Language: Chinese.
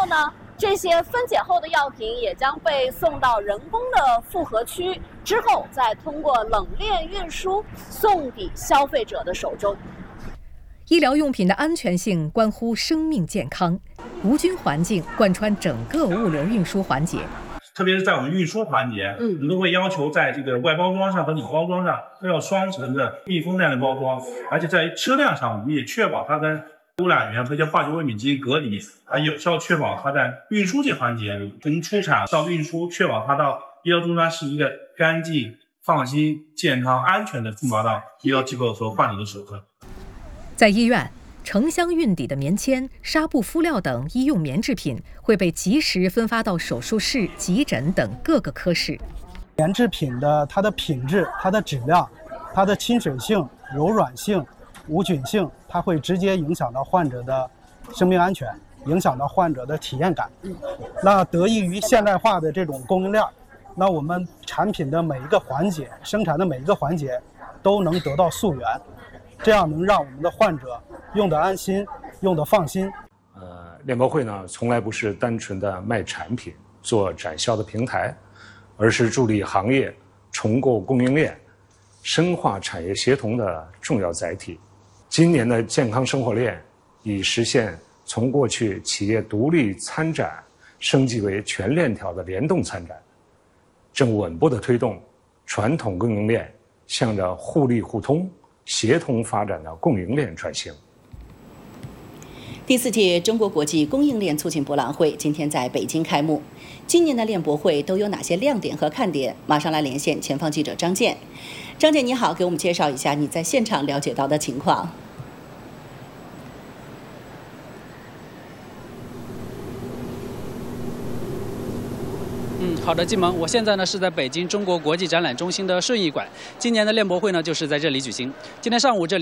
呢，这些分解后的药品也将被送到人工的复合区，之后再通过冷链运输送抵消费者的手中。 医疗用品的安全性关乎生命健康，无菌环境贯穿整个物流运输环节。 特别是在我们运输环节，我们都会要求在这个外包装上和里包装上都要双层的密封袋的包装，而且在车辆上我们也确保它跟污染源和一些化学物品进行隔离，还有效确保它在运输这环节从出厂到运输，确保它到医疗终端是一个干净、放心、健康、安全的送达到医疗机构和患者的手上。 在医院，成箱运抵的棉签、纱布、敷料等医用棉制品会被及时分发到手术室、急诊等各个科室。 棉制品的它的品质、它的质量、它的亲水性、柔软性、无菌性，它会直接影响到患者的生命安全，影响到患者的体验感。那得益于现代化的这种供应链，那我们产品的每一个环节、生产的每一个环节都能得到溯源，这样能让我们的患者用得安心，用得放心。 链博会呢，从来不是单纯的卖产品、做展销的平台，而是助力行业重构供应链、深化产业协同的重要载体。今年的健康生活链已实现从过去企业独立参展升级为全链条的联动参展，正稳步地推动传统供应链向着互利互通、协同发展的供应链转型。 第4届中国国际供应链促进博览会今天在北京开幕。今年的链博会都有哪些亮点和看点？马上来连线前方记者张健。张健你好，给我们介绍一下你在现场了解到的情况。 好的，季萌，我现在呢是在北京中国国际展览中心的顺义馆。今年的链博会呢就是在这里举行。今天上午这里